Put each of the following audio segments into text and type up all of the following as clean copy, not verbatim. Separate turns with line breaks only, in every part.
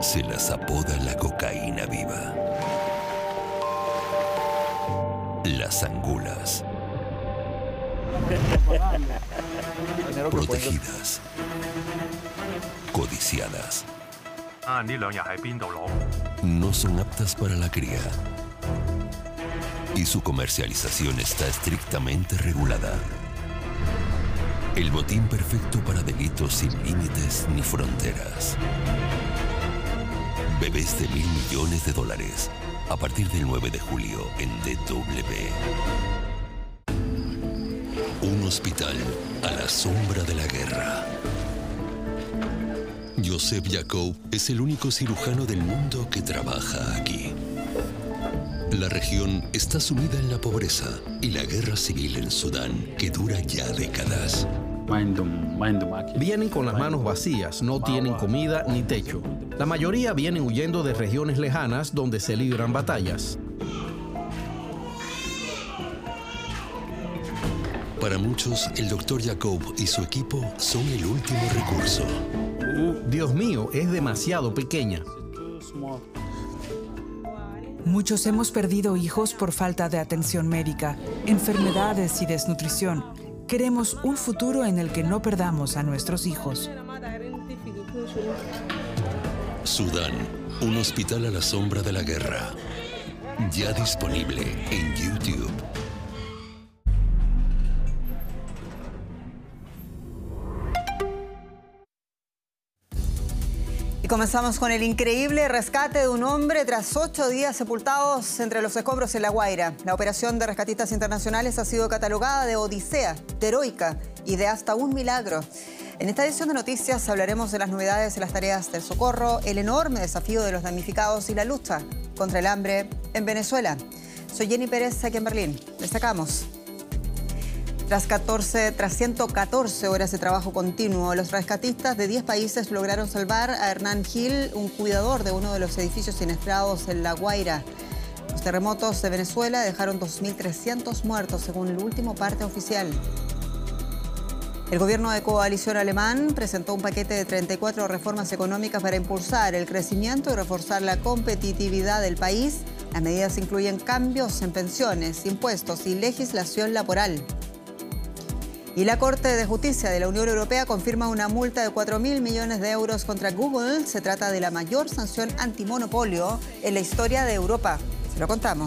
Se las apoda la cocaína viva. Las angulas. Protegidas. Codiciadas. No son aptas para la cría. Y su comercialización está estrictamente regulada. El botín perfecto para delitos sin límites ni fronteras. Bebés de $1.000 millones a partir del 9 de julio en DW. Un hospital a la sombra de la guerra. Joseph Jacob es el único cirujano del mundo que trabaja aquí. La región está sumida en la pobreza y la guerra civil en Sudán, que dura ya décadas.
Vienen con las manos vacías, no tienen comida ni techo. La mayoría vienen huyendo de regiones lejanas donde se libran batallas.
Para muchos, el Dr. Jacob y su equipo son el último recurso.
Dios mío, es demasiado pequeña.
Muchos hemos perdido hijos por falta de atención médica, enfermedades y desnutrición. Queremos un futuro en el que no perdamos a nuestros hijos.
Sudán, un hospital a la sombra de la guerra. Ya disponible en YouTube.
Y comenzamos con el increíble rescate de un hombre tras 8 días sepultados entre los escombros en La Guaira. La operación de rescatistas internacionales ha sido catalogada de odisea, de heroica y de hasta un milagro. En esta edición de noticias hablaremos de las novedades en las tareas del socorro, el enorme desafío de los damnificados y la lucha contra el hambre en Venezuela. Soy Jenny Pérez, aquí en Berlín. Destacamos. Tras 114 horas de trabajo continuo, los rescatistas de 10 países lograron salvar a Hernán Gil, un cuidador de uno de los edificios siniestrados en La Guaira. Los terremotos de Venezuela dejaron 2.300 muertos, según el último parte oficial. El gobierno de coalición alemán presentó un paquete de 34 reformas económicas para impulsar el crecimiento y reforzar la competitividad del país. Las medidas incluyen cambios en pensiones, impuestos y legislación laboral. Y la Corte de Justicia de la Unión Europea confirma una multa de 4.000 millones de euros contra Google. Se trata de la mayor sanción antimonopolio en la historia de Europa. Se lo contamos.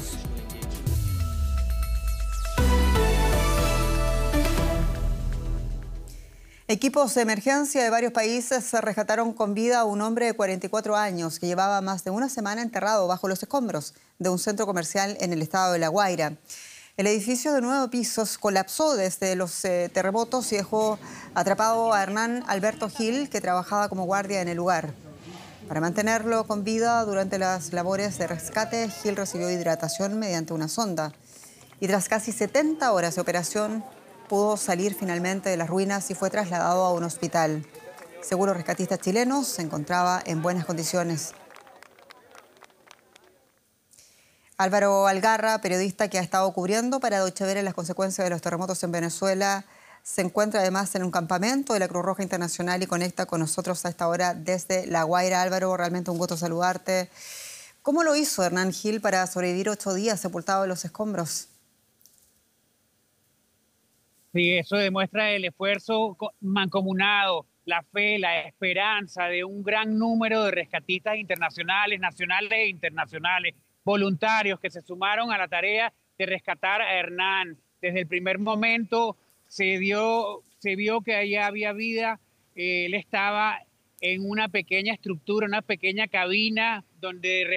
Equipos de emergencia de varios países rescataron con vida a un hombre de 44 años que llevaba más de una semana enterrado bajo los escombros de un centro comercial en el estado de La Guaira. El edificio de 9 pisos colapsó desde los terremotos y dejó atrapado a Hernán Alberto Gil, que trabajaba como guardia en el lugar. Para mantenerlo con vida durante las labores de rescate, Gil recibió hidratación mediante una sonda. Y tras casi 70 horas de operación, pudo salir finalmente de las ruinas y fue trasladado a un hospital. Según los rescatistas chilenos, se encontraba en buenas condiciones. Álvaro Algarra, periodista que ha estado cubriendo para Deutsche Welle las consecuencias de los terremotos en Venezuela, se encuentra además en un campamento de la Cruz Roja Internacional y conecta con nosotros a esta hora desde La Guaira. Álvaro, realmente un gusto saludarte. ¿Cómo lo hizo Hernán Gil para sobrevivir 8 días sepultado en los escombros?
Sí, eso demuestra el esfuerzo mancomunado, la fe, la esperanza de un gran número de rescatistas internacionales, nacionales e internacionales, voluntarios que se sumaron a la tarea de rescatar a Hernán. Desde el primer momento se vio que allá había vida. Él estaba en una pequeña estructura, una pequeña cabina donde